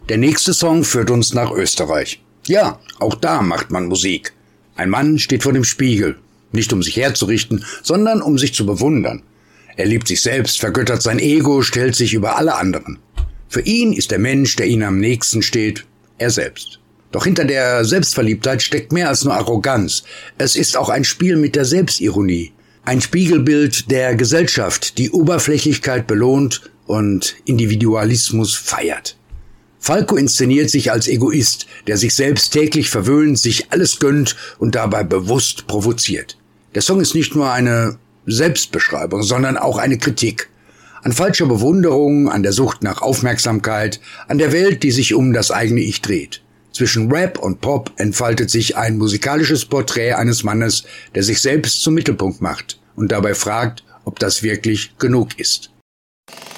Der nächste Song führt uns nach Österreich. Ja, auch da macht man Musik. Ein Mann steht vor dem Spiegel, nicht um sich herzurichten, sondern um sich zu bewundern. Er liebt sich selbst, vergöttert sein Ego, stellt sich über alle anderen. Für ihn ist der Mensch, der ihm am nächsten steht, er selbst. Doch hinter der Selbstverliebtheit steckt mehr als nur Arroganz. Es ist auch ein Spiel mit der Selbstironie. Ein Spiegelbild der Gesellschaft, die Oberflächlichkeit belohnt und Individualismus feiert. Falco inszeniert sich als Egoist, der sich selbst täglich verwöhnt, sich alles gönnt und dabei bewusst provoziert. Der Song ist nicht nur eine Selbstbeschreibung, sondern auch eine Kritik. An falscher Bewunderung, an der Sucht nach Aufmerksamkeit, an der Welt, die sich um das eigene Ich dreht. Zwischen Rap und Pop entfaltet sich ein musikalisches Porträt eines Mannes, der sich selbst zum Mittelpunkt macht und dabei fragt, ob das wirklich genug ist.